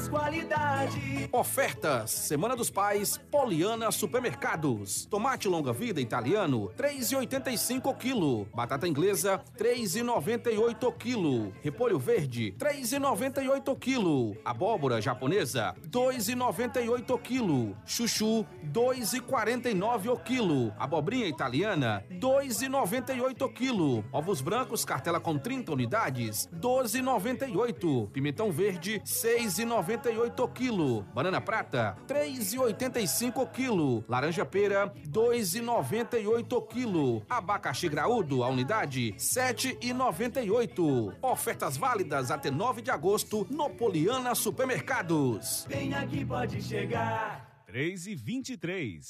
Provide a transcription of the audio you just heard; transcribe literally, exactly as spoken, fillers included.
mais qualidade. Ofertas, Semana dos Pais, Poliana Supermercados. Tomate longa-vida italiano, três reais e oitenta e cinco o quilo. Batata inglesa, três reais e noventa e oito o quilo. Repolho verde, três reais e noventa e oito o quilo. Abóbora japonesa, dois reais e noventa e oito o quilo. Chuchu, dois reais e quarenta e nove o quilo. Abobrinha italiana, dois reais e noventa e oito o quilo. Ovos brancos, cartela com trinta unidades, doze reais e noventa e oito. Pimentão verde, seis reais e noventa e oito o quilo. Banana prata, três reais e oitenta e cinco o quilo. Laranja pera, dois reais e noventa e oito o quilo. Abacaxi graúdo, a unidade, sete reais e noventa e oito. Ofertas válidas até nove de agosto no Poliana Supermercados. Vem aqui, pode chegar. três e vinte e três.